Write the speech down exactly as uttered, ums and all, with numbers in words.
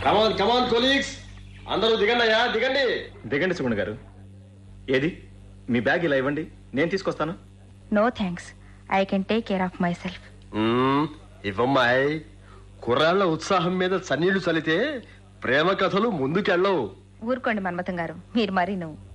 కమాన్ కమాన్ colleagues, అందరూ దిగండి అయ్యా, దిగండి దిగండి సుగుణ గారు. ఏది మీ బ్యాగ్ ఇలా ఇవ్వండి, నేను తీసుకొస్తాను. No thanks, I can take care of my self. ఇవ్వమ్మాయి. కుర్రాళ్ల ఉత్సాహం మీద చన్నీళ్లు చల్లితే ప్రేమ కథలు ముందుకెళ్ళవు. ఊరుకోండి మన్మథం గారు, మీరు మరీ నువ్వు.